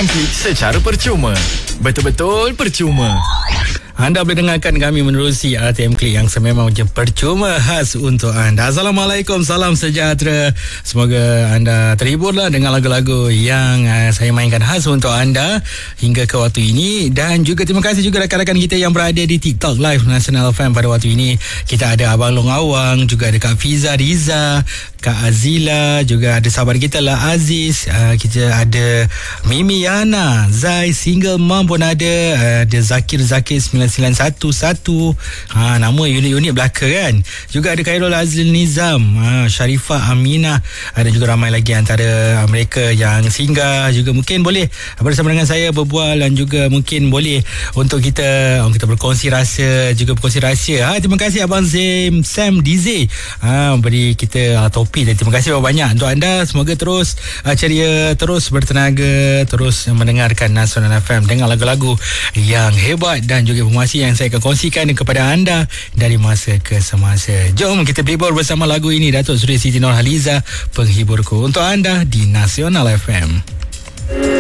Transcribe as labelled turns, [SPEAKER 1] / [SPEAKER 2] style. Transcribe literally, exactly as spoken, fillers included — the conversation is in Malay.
[SPEAKER 1] M K secara percuma. Betul-betul percuma. Anda boleh dengarkan kami menerusi A T M Klik yang sememang macam percuma khas untuk anda. Assalamualaikum, salam sejahtera. Semoga anda terhiburlah dengan lagu-lagu yang uh, saya mainkan khas untuk anda hingga ke waktu ini. Dan juga terima kasih juga rakan-rakan kita yang berada di TikTok Live Nasional F M pada waktu ini. Kita ada Abang Long Awang, juga ada Kak Fiza Riza, Kak Azila, juga ada sahabat kita lah Aziz, uh, kita ada Mimi Yana, Zai Single Mom pun ada, uh, ada Zakir Zakir sembilan sembilan satu satu, ha, nama unik-unik belaka kan. Juga ada Khairul Azil Nizam, ha, Sharifah Aminah, ada juga ramai lagi antara mereka yang singgah. Juga mungkin boleh bersama dengan saya berbual dan juga mungkin boleh untuk kita kita berkongsi rasa, juga berkongsi rahsia. Ha, terima kasih Abang Zim Sam D Z, ha, beri kita uh, topik, dan terima kasih banyak untuk anda. Semoga terus uh, ceria, terus bertenaga, terus mendengarkan Nasional F M dengan lagu-lagu yang hebat dan juga informasi yang saya akan kongsikan kepada anda dari masa ke semasa. Jom kita berhibur bersama lagu ini, Datuk Seri Siti Nurhaliza, penghiburku, untuk anda di Nasional F M.